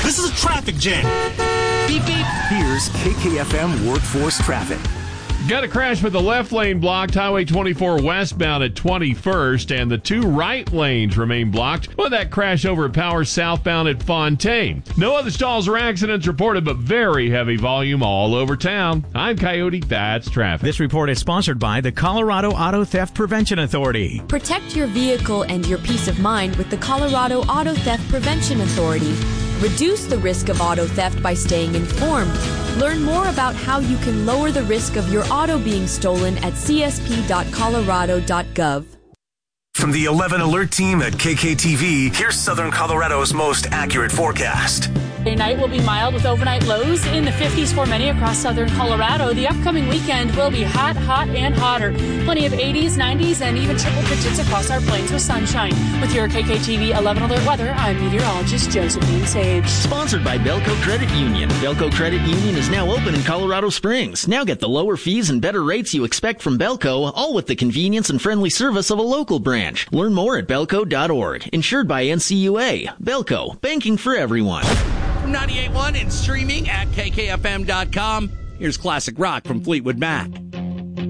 This is a traffic jam. Beep, beep. Here's KKFM Workforce Traffic. Got a crash with the left lane blocked, Highway 24 westbound at 21st, and the two right lanes remain blocked with that crash over at Power southbound at Fontaine. No other stalls or accidents reported, but very heavy volume all over town. I'm Coyote, that's traffic. This report is sponsored by the Colorado Auto Theft Prevention Authority. Protect your vehicle and your peace of mind with the Colorado Auto Theft Prevention Authority. Reduce the risk of auto theft by staying informed. Learn more about how you can lower the risk of your auto being stolen at csp.colorado.gov. From the 11 Alert team at KKTV, here's Southern Colorado's most accurate forecast. Friday night will be mild with overnight lows in the 50s for many across southern Colorado. The upcoming weekend will be hot, hot, and hotter. Plenty of 80s, 90s, and even triple digits across our plains with sunshine. With your KKTV 11 Alert weather, I'm meteorologist Josephine Sage. Sponsored by Belco Credit Union. Belco Credit Union is now open in Colorado Springs. Now get the lower fees and better rates you expect from Belco, all with the convenience and friendly service of a local branch. Learn more at belco.org. Insured by NCUA. Belco, banking for everyone. From 98.1 and streaming at kkfm.com, here's classic rock from Fleetwood Mac.